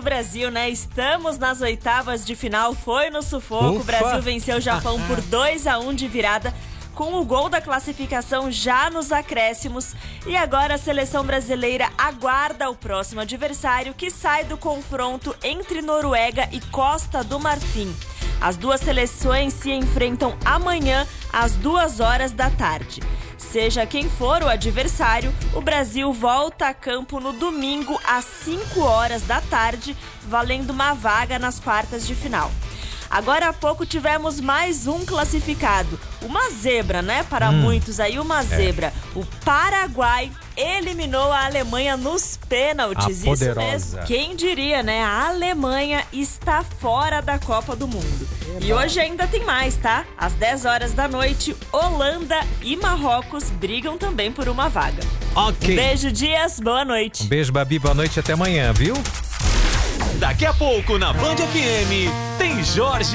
Brasil, né? Estamos nas oitavas de final, foi no sufoco. O Brasil venceu o Japão por 2-1 de virada, com o gol da classificação já nos acréscimos. E agora a seleção brasileira aguarda o próximo adversário, que sai do confronto entre Noruega e Costa do Marfim. As duas seleções se enfrentam amanhã às 14h. Seja quem for o adversário, o Brasil volta a campo no domingo às 5h, valendo uma vaga nas quartas de final. Agora há pouco tivemos mais um classificado. Uma zebra, né? Para muitos aí, uma zebra. O Paraguai eliminou a Alemanha nos pênaltis. A poderosa. Isso mesmo. Quem diria, né? A Alemanha está fora da Copa do Mundo. E hoje ainda tem mais, tá? Às 10h, Holanda e Marrocos brigam também por uma vaga. Ok. Um beijo, Dias. Boa noite. Um beijo, Babi. Boa noite. Até amanhã, viu? Daqui a pouco na Band FM tem Jorge